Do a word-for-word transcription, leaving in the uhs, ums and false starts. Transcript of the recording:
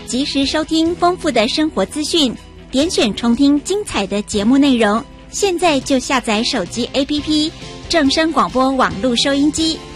及时收听丰富的生活资讯，点选重听精彩的节目内容。现在就下载手机 A P P 正声广播网络收音机，